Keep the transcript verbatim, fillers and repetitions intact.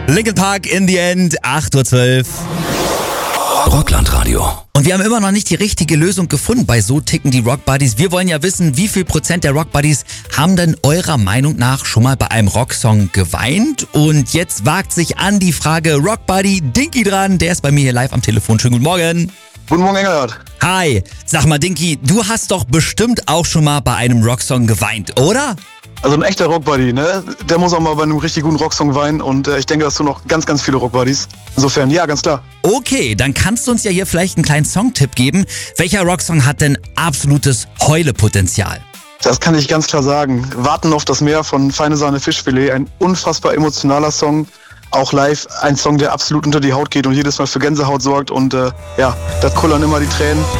Linkin Park in the End, acht Uhr zwölf. Rockland-Radio. Und wir haben immer noch nicht die richtige Lösung gefunden bei So ticken die Rock Buddies. Wir wollen ja wissen, wie viel Prozent der Rock Buddies haben denn eurer Meinung nach schon mal bei einem Rocksong geweint? Und jetzt wagt sich an die Frage Rock Buddy Dinky dran. Der ist bei mir hier live am Telefon. Schönen guten Morgen. Guten Morgen, Engelhardt. Hi. Sag mal, Dinky, du hast doch bestimmt auch schon mal bei einem Rocksong geweint, oder? Also ein echter Rockbuddy, ne? Der muss auch mal bei einem richtig guten Rocksong weinen und äh, ich denke, dass du noch ganz, ganz viele Rockbuddies. Insofern, ja, ganz klar. Okay, dann kannst du uns ja hier vielleicht einen kleinen Songtipp geben. Welcher Rocksong hat denn absolutes Heulepotenzial? Das kann ich ganz klar sagen. Warten auf das Meer von Feine Sahne Fischfilet, ein unfassbar emotionaler Song. Auch live ein Song, der absolut unter die Haut geht und jedes Mal für Gänsehaut sorgt und äh, ja, da kullern immer die Tränen.